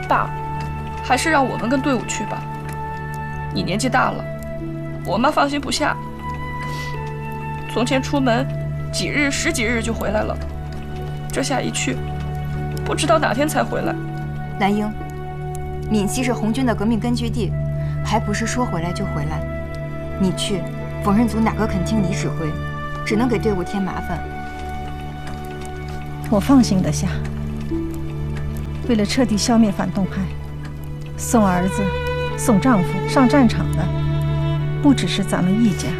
爸，还是让我们跟队伍去吧。你年纪大了，我妈放心不下。从前出门几日十几日就回来了，这下一去，不知道哪天才回来。 兰英，闽西是红军的革命根据地，还不是说回来就回来。你去，缝纫组哪个肯听你指挥？只能给队伍添麻烦。 我放心得下。为了彻底消灭反动派，送儿子、送丈夫上战场的，不只是咱们一家。